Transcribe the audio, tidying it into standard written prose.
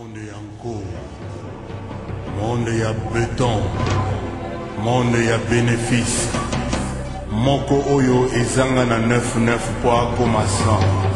Monde ya nko, monde ya béton, monde ya bénéfice. Moko oyo ezanga na 9-9 po akoma 100.